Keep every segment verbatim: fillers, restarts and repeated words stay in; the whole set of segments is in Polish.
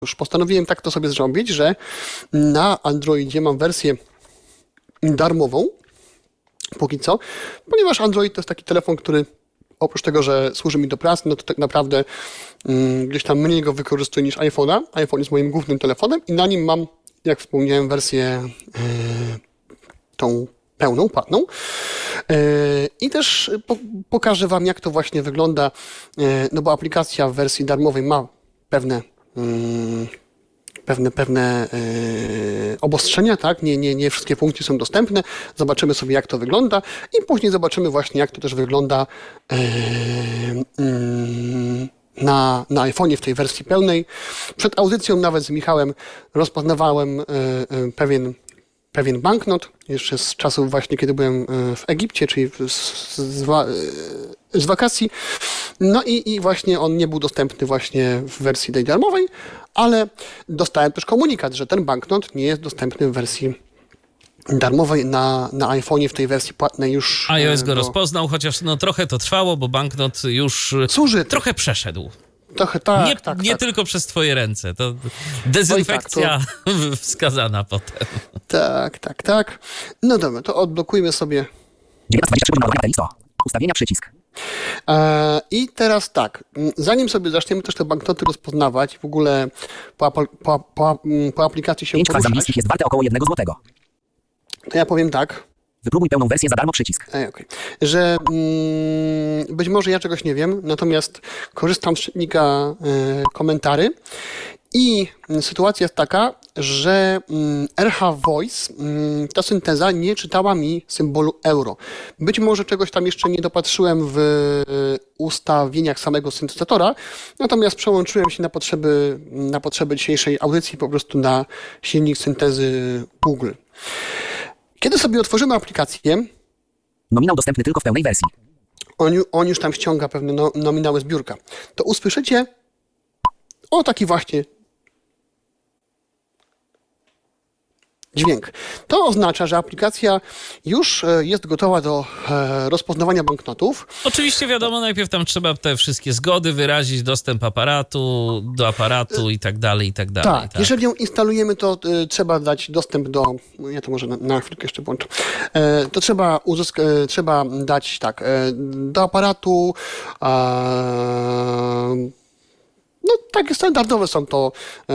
Już postanowiłem tak to sobie zrobić, że na Androidzie mam wersję darmową, póki co, ponieważ Android to jest taki telefon, który oprócz tego, że służy mi do pracy, no to tak naprawdę um, gdzieś tam mniej go wykorzystuję niż iPhone'a. iPhone jest moim głównym telefonem i na nim mam, jak wspomniałem, wersję yy, tą pełną, płatną. Yy, I też po, pokażę wam, jak to właśnie wygląda, yy, no bo aplikacja w wersji darmowej ma pewne yy, pewne, pewne yy, obostrzenia, tak? Nie, nie, nie wszystkie funkcje są dostępne. Zobaczymy sobie, jak to wygląda i później zobaczymy właśnie, jak to też wygląda yy, yy, na, na iPhone'ie w tej wersji pełnej. Przed audycją nawet z Michałem rozpoznawałem yy, yy, pewien pewien banknot, jeszcze z czasów właśnie, kiedy byłem w Egipcie, czyli z, z, z wakacji. No i, i właśnie on nie był dostępny właśnie w wersji tej darmowej, ale dostałem też komunikat, że ten banknot nie jest dostępny w wersji darmowej na, na iPhone'ie, w tej wersji płatnej już. iOS go no, rozpoznał, chociaż no trochę to trwało, bo banknot już służy trochę przeszedł. Trochę tak, nie tak, nie tak. tylko przez twoje ręce. To dezynfekcja tak, to... wskazana potem. Tak, tak, tak. No dobra, to odblokujmy sobie. Ustawienia przycisk. E, I teraz tak, zanim sobie zaczniemy też te banknoty rozpoznawać, w ogóle po, po, po, po, po aplikacji się pięć faz poruszać, angielskich jest warte około jednego złotego. to ja powiem tak, Wypróbuj pełną wersję za darmo przycisk. e, okay, że mm, być może ja czegoś nie wiem, natomiast korzystam z czytnika e, komentarzy i sytuacja jest taka, że mm, R H Voice, mm, ta synteza nie czytała mi symbolu euro. Być może czegoś tam jeszcze nie dopatrzyłem w y, ustawieniach samego syntezatora, natomiast przełączyłem się na potrzeby, na potrzeby dzisiejszej audycji po prostu na silnik syntezy Google. Kiedy sobie otworzymy aplikację, Nominał dostępny tylko w pełnej wersji. on, on już tam ściąga pewne no, nominały z biurka, to usłyszycie o taki właśnie dźwięk. To oznacza, że aplikacja już jest gotowa do e, rozpoznawania banknotów. Oczywiście wiadomo, najpierw tam trzeba te wszystkie zgody wyrazić, dostęp aparatu, do aparatu i tak dalej, i tak dalej. Tak, Tak, jeżeli ją instalujemy, to y, trzeba dać dostęp do, ja to może na, na chwilkę jeszcze włączę, e, to trzeba, uzysk- e, trzeba dać tak, e, do aparatu, e, no takie standardowe są to e,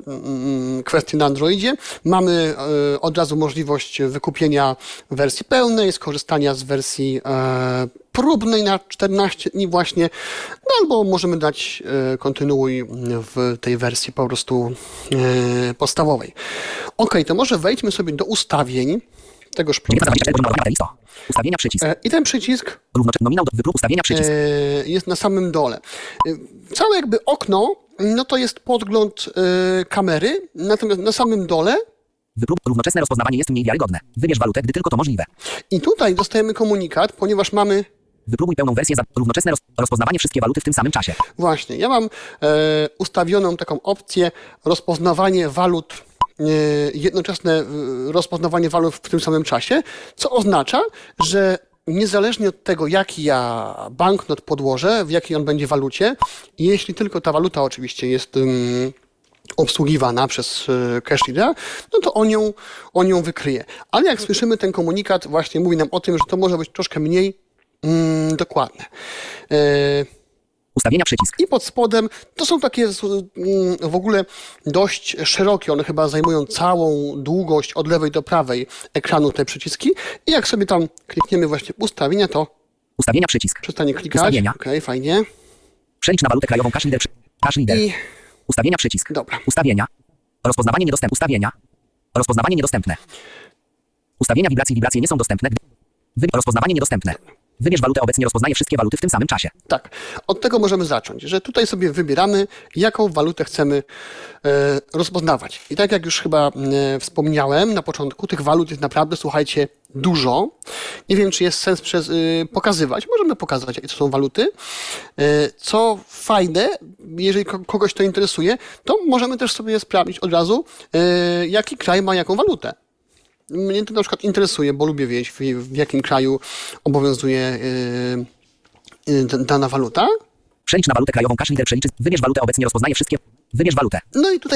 mm, kwestie na Androidzie. Mamy e, od razu możliwość wykupienia wersji pełnej, skorzystania z wersji e, próbnej na czternaście dni właśnie, no albo możemy dać e, kontynuuj w tej wersji po prostu e, podstawowej. Ok, to może wejdźmy sobie do ustawień tegoż programu. Ustawienia przycisk. E, I ten przycisk Równocześnie nominał do wypróbuj ustawienia przycisk. e, jest na samym dole. E, całe jakby okno, no to jest podgląd e, kamery, natomiast na samym dole Wyprób równoczesne rozpoznawanie jest mniej wiarygodne. Wybierz walutę, gdy tylko to możliwe. i tutaj dostajemy komunikat, ponieważ mamy Wypróbuj pełną wersję za równoczesne roz rozpoznawanie wszystkie waluty w tym samym czasie. właśnie, ja mam e, ustawioną taką opcję rozpoznawanie walut, e, jednoczesne e, rozpoznawanie walut w tym samym czasie, co oznacza, że niezależnie od tego, jaki ja banknot podłożę, w jakiej on będzie walucie, jeśli tylko ta waluta oczywiście jest um, obsługiwana przez y, cache readera, no to on ją, on ją wykryje. Ale jak słyszymy, ten komunikat właśnie mówi nam o tym, że to może być troszkę mniej mm, dokładne. E, Ustawienia przycisk. I pod spodem to są takie mm, w ogóle dość szerokie, one chyba zajmują całą długość od lewej do prawej ekranu te przyciski i jak sobie tam klikniemy właśnie w ustawienia, to Ustawienia przycisk. przestanie klikać. Ustawienia. Okej, fajnie. Przelicz na walutę krajową cache reader. Cache reader. I Ustawienia przycisk. dobra. Ustawienia. Rozpoznawanie niedostępne. Ustawienia. Rozpoznawanie niedostępne. Ustawienia wibracji. Wibracje nie są dostępne. Wy rozpoznawanie niedostępne. Wybierz walutę. Obecnie rozpoznaje wszystkie waluty w tym samym czasie. Tak, od tego możemy zacząć, że tutaj sobie wybieramy, jaką walutę chcemy e, rozpoznawać. I tak jak już chyba e, wspomniałem na początku, tych walut jest naprawdę, słuchajcie, dużo. Nie wiem, czy jest sens przez, e, pokazywać. Możemy pokazać, jakie to są waluty. E, co fajne, jeżeli kogoś to interesuje, to możemy też sobie sprawdzić od razu, e, jaki kraj ma jaką walutę. Mnie to na przykład interesuje, bo lubię wiedzieć, w, w jakim kraju obowiązuje yy, yy, dana waluta. Przelicz na walutę krajową cache reader. Przeliczy. Wybierz walutę. Obecnie rozpoznaje wszystkie. Wybierz walutę. No i tutaj